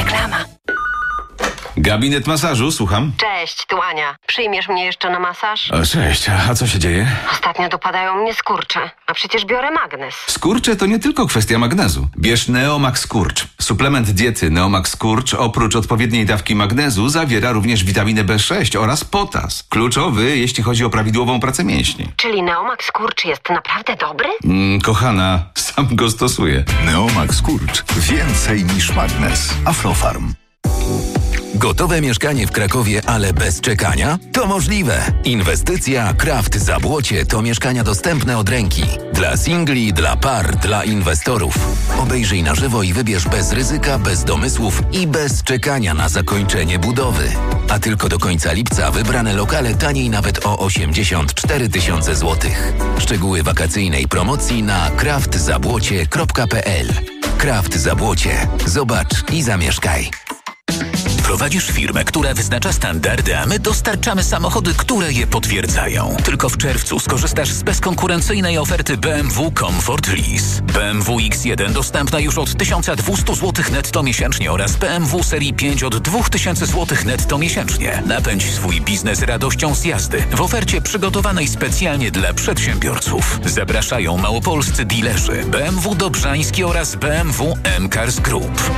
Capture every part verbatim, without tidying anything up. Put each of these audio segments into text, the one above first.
Reklama. Gabinet masażu, słucham. Cześć, tu Ania. Przyjmiesz mnie jeszcze na masaż? O, cześć, a co się dzieje? Ostatnio dopadają mnie skurcze, a przecież biorę magnes. Skurcze to nie tylko kwestia magnezu. Bierz Neomax Skurcz. Suplement diety Neomax Skurcz oprócz odpowiedniej dawki magnezu zawiera również witaminę B sześć oraz potas. Kluczowy, jeśli chodzi o prawidłową pracę mięśni. Czyli Neomax Skurcz jest naprawdę dobry? Mm, kochana, sam go stosuję. Neomax Skurcz. Więcej niż magnes. Aflofarm. Gotowe mieszkanie w Krakowie, ale bez czekania? To możliwe. Inwestycja Kraft Zabłocie to mieszkania dostępne od ręki. Dla singli, dla par, dla inwestorów. Obejrzyj na żywo i wybierz bez ryzyka, bez domysłów i bez czekania na zakończenie budowy. A tylko do końca lipca wybrane lokale taniej nawet o osiemdziesiąt cztery tysiące złotych. Szczegóły wakacyjnej promocji na kraft zabłocie kropka p l. Kraft Zabłocie. Zobacz i zamieszkaj. Prowadzisz firmę, która wyznacza standardy, a my dostarczamy samochody, które je potwierdzają. Tylko w czerwcu skorzystasz z bezkonkurencyjnej oferty B M W Comfort Lease. B M W X jeden dostępna już od tysiąc dwieście złotych netto miesięcznie oraz B M W serii pięć od dwa tysiące złotych netto miesięcznie. Napędź swój biznes radością z jazdy w ofercie przygotowanej specjalnie dla przedsiębiorców. Zapraszają małopolscy dilerzy B M W Dobrzański oraz B M W M-Cars Group.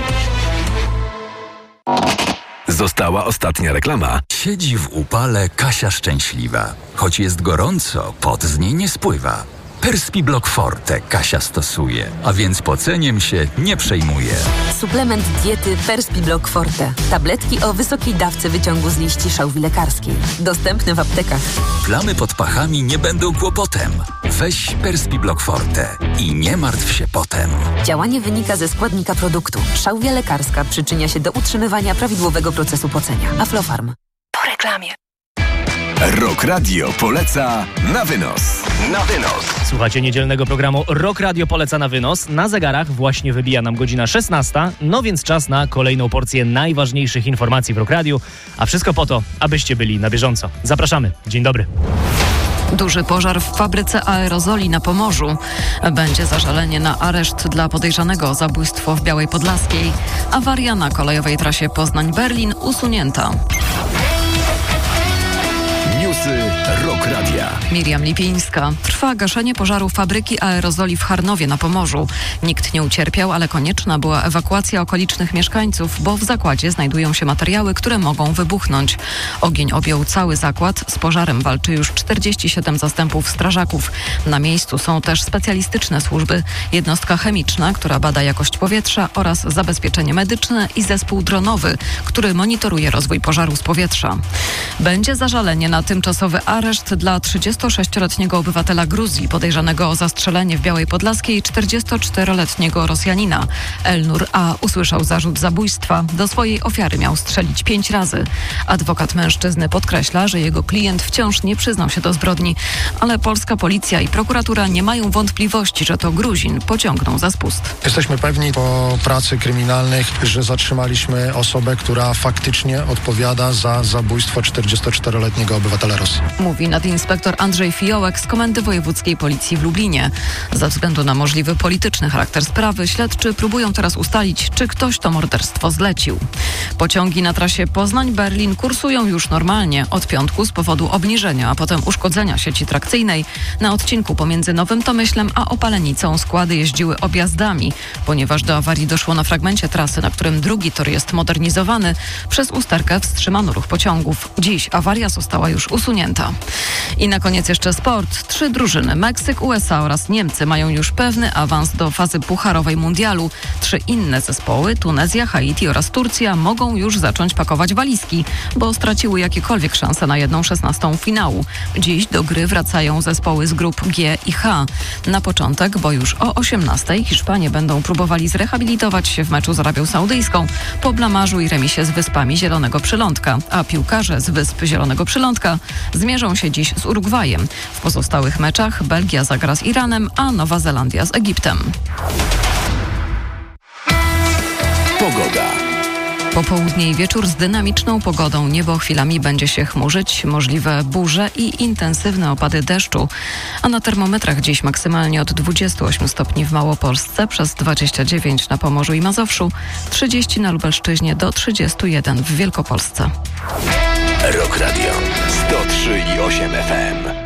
Została ostatnia reklama. Siedzi w upale Kasia szczęśliwa. Choć jest gorąco, pot z niej nie spływa. Perspiblock Forte Kasia stosuje, a więc poceniem się nie przejmuje. Suplement diety Perspiblock Forte. Tabletki o wysokiej dawce wyciągu z liści szałwi lekarskiej. Dostępne w aptekach. Plamy pod pachami nie będą kłopotem. Weź Perspiblock Forte i nie martw się potem. Działanie wynika ze składnika produktu. Szałwia lekarska przyczynia się do utrzymywania prawidłowego procesu pocenia. Aflofarm. Po reklamie. Rock Radio poleca na wynos. Na wynos. Słuchacie niedzielnego programu Rock Radio poleca na wynos. Na zegarach właśnie wybija nam godzina szesnasta, no więc czas na kolejną porcję najważniejszych informacji w Rock Radio, a wszystko po to, abyście byli na bieżąco. Zapraszamy. Dzień dobry. Duży pożar w fabryce aerozoli na Pomorzu. Będzie zażalenie na areszt dla podejrzanego o zabójstwo w Białej Podlaskiej. Awaria na kolejowej trasie Poznań-Berlin usunięta. Newsy Rock Radia. Miriam Lipińska. Trwa gaszenie pożaru fabryki aerozoli w Charnowie na Pomorzu. Nikt nie ucierpiał, ale konieczna była ewakuacja okolicznych mieszkańców, bo w zakładzie znajdują się materiały, które mogą wybuchnąć. Ogień objął cały zakład. Z pożarem walczy już czterdzieści siedem zastępów strażaków. Na miejscu są też specjalistyczne służby, jednostka chemiczna, która bada jakość powietrza oraz zabezpieczenie medyczne i zespół dronowy, który monitoruje rozwój pożaru z powietrza. Będzie zażalenie na tymczasowy areszt dla trzydziestosześcioletniego obywatela Gruzji podejrzanego o zastrzelenie w Białej Podlaskiej czterdziestoczteroletniego Rosjanina. Elnur A. usłyszał zarzut zabójstwa. Do swojej ofiary miał strzelić pięć razy. Adwokat mężczyzny podkreśla, że jego klient wciąż nie przyznał się do zbrodni, ale polska policja i prokuratura nie mają wątpliwości, że to Gruzin pociągnął za spust. Jesteśmy pewni po pracy kryminalnych, że zatrzymaliśmy osobę, która faktycznie odpowiada za zabójstwo czterdziestoczteroletniego obywatela Rosji. Mówi nadinspektor Andrzej Fiołek z Komendy Wojewódzkiej Policji w Lublinie. Ze względu na możliwy polityczny charakter sprawy śledczy próbują teraz ustalić, czy ktoś to morderstwo zlecił. Pociągi na trasie Poznań-Berlin kursują już normalnie od piątku z powodu obniżenia, a potem uszkodzenia sieci trakcyjnej. Na odcinku pomiędzy Nowym Tomyślem a Opalenicą składy jeździły objazdami, ponieważ do awarii doszło na fragmencie trasy, na którym drugi tor jest modernizowany. Przez usterkę wstrzymano ruch pociągów. Dziś awaria została już usunięta. I na koniec jeszcze sport. Trzy drużyny, Meksyk, U S A oraz Niemcy, mają już pewny awans do fazy pucharowej mundialu. Trzy inne zespoły, Tunezja, Haiti oraz Turcja, mogą już zacząć pakować walizki, bo straciły jakiekolwiek szanse na jedną szesnastą finału. Dziś do gry wracają zespoły z grup G i H. Na początek, bo już o osiemnastej Hiszpanie będą próbowali zrehabilitować się w meczu z Arabią Saudyjską po blamarzu i remisie z Wyspami Zielonego Przylądka, a piłkarze z Wysp Zielonego Przylądka zmierzą się dziś z Urugwajem. W pozostałych meczach Belgia zagra z Iranem, a Nowa Zelandia z Egiptem. Pogoda. Popołudnie i wieczór z dynamiczną pogodą. Niebo chwilami będzie się chmurzyć, możliwe burze i intensywne opady deszczu. A na termometrach dziś maksymalnie od dwudziestu ośmiu stopni w Małopolsce, przez dwadzieścia dziewięć na Pomorzu i Mazowszu, trzydzieści na Lubelszczyźnie do trzydziestu jeden w Wielkopolsce. Rock Radio sto trzy i osiem F M.